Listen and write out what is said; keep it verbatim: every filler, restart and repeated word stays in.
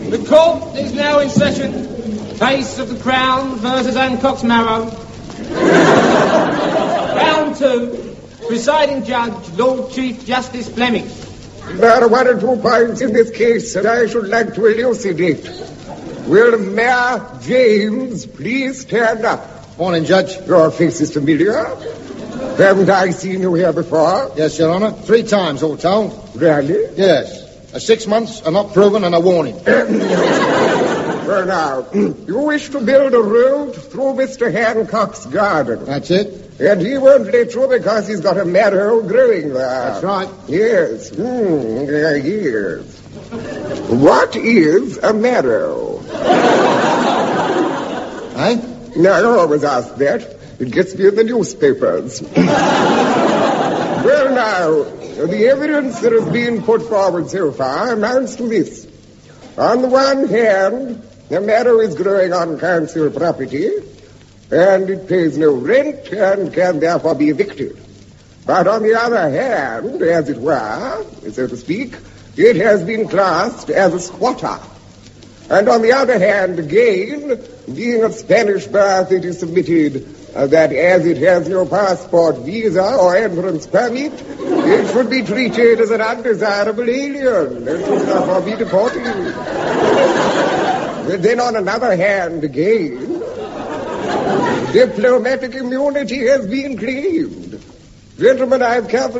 The court is now in session. Case of the Crown versus Hancock's Marrow. Round two. Presiding Judge, Lord Chief Justice Fleming. There are one or two points in this case that I should like to elucidate. Will Mayor James please stand up? Morning, Judge. Your face is familiar. Haven't I seen you here before? Yes, Your Honor. Three times, all told. Really? Yes. A six months, a not proven, and a warning. Well, now, you wish to build a road through Mister Hancock's garden. That's it. And he won't let you because he's got a meadow growing there. That's right. Yes. Mm, yes. What is a meadow? Eh? No, I always ask that. It gets me in the newspapers. Well, now, the evidence that has been put forward so far amounts to this. On the one hand, the meadow is growing on council property, and it pays no rent and can therefore be evicted. But on the other hand, as it were, so to speak, it has been classed as a squatter. And on the other hand, again, being of Spanish birth, it is submitted uh, that as it has no passport, visa, or entrance permit, it should be treated as an undesirable alien and should therefore be deported. But then on another hand, again, diplomatic immunity has been claimed. Gentlemen, I have carefully